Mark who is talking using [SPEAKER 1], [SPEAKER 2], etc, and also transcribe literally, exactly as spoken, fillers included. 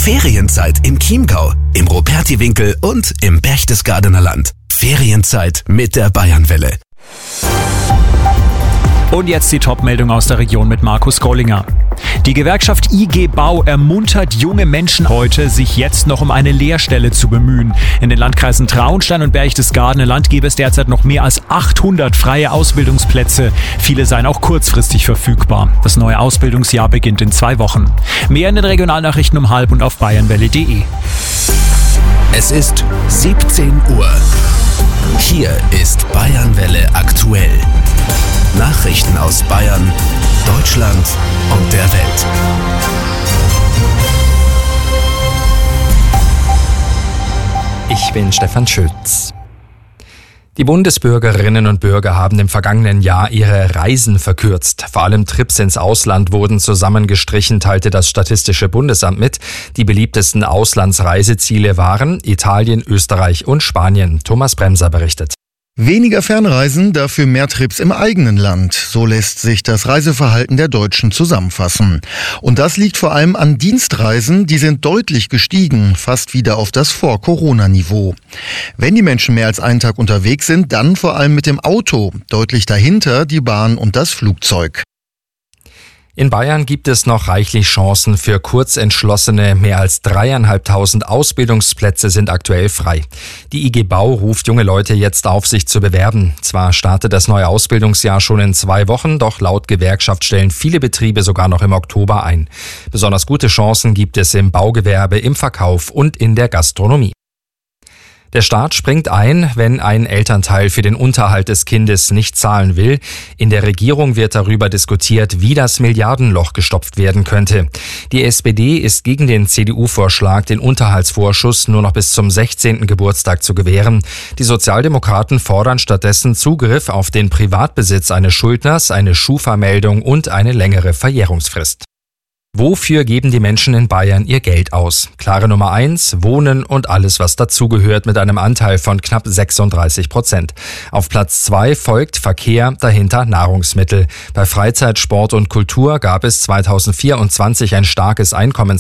[SPEAKER 1] Ferienzeit im Chiemgau, im Rupertiwinkel und im Berchtesgadener Land. Ferienzeit mit der Bayernwelle.
[SPEAKER 2] Und jetzt die Top-Meldung aus der Region mit Markus Gollinger. Die Gewerkschaft I G Bau ermuntert junge Menschen heute, sich jetzt noch um eine Lehrstelle zu bemühen. In den Landkreisen Traunstein und Berchtesgadener Land gäbe es derzeit noch mehr als achthundert freie Ausbildungsplätze. Viele seien auch kurzfristig verfügbar. Das neue Ausbildungsjahr beginnt in zwei Wochen. Mehr in den Regionalnachrichten um halb und auf bayernwelle punkt de.
[SPEAKER 1] Es ist siebzehn Uhr. Hier ist Bayernwelle aktuell. Nachrichten aus Bayern, Deutschland und der Welt.
[SPEAKER 3] Ich bin Stefan Schütz. Die Bundesbürgerinnen und Bürger haben im vergangenen Jahr ihre Reisen verkürzt. Vor allem Trips ins Ausland wurden zusammengestrichen, teilte das Statistische Bundesamt mit. Die beliebtesten Auslandsreiseziele waren Italien, Österreich und Spanien. Thomas Bremser berichtet.
[SPEAKER 4] Weniger Fernreisen, dafür mehr Trips im eigenen Land. So lässt sich das Reiseverhalten der Deutschen zusammenfassen. Und das liegt vor allem an Dienstreisen, die sind deutlich gestiegen, fast wieder auf das Vor-Corona-Niveau. Wenn die Menschen mehr als einen Tag unterwegs sind, dann vor allem mit dem Auto. Deutlich dahinter die Bahn und das Flugzeug.
[SPEAKER 3] In Bayern gibt es noch reichlich Chancen für Kurzentschlossene. Mehr als dreieinhalbtausend Ausbildungsplätze sind aktuell frei. Die I G Bau ruft junge Leute jetzt auf, sich zu bewerben. Zwar startet das neue Ausbildungsjahr schon in zwei Wochen, doch laut Gewerkschaft stellen viele Betriebe sogar noch im Oktober ein. Besonders gute Chancen gibt es im Baugewerbe, im Verkauf und in der Gastronomie. Der Staat springt ein, wenn ein Elternteil für den Unterhalt des Kindes nicht zahlen will. In der Regierung wird darüber diskutiert, wie das Milliardenloch gestopft werden könnte. Die S P D ist gegen den C D U-Vorschlag, den Unterhaltsvorschuss nur noch bis zum sechzehnten Geburtstag zu gewähren. Die Sozialdemokraten fordern stattdessen Zugriff auf den Privatbesitz eines Schuldners, eine Schufa-Meldung und eine längere Verjährungsfrist. Wofür geben die Menschen in Bayern ihr Geld aus? Klare Nummer eins, Wohnen und alles, was dazugehört, mit einem Anteil von knapp sechsunddreißig Prozent. Auf Platz zwei folgt Verkehr, dahinter Nahrungsmittel. Bei Freizeit, Sport und Kultur gab es zweitausendvierundzwanzig ein starkes Einkommens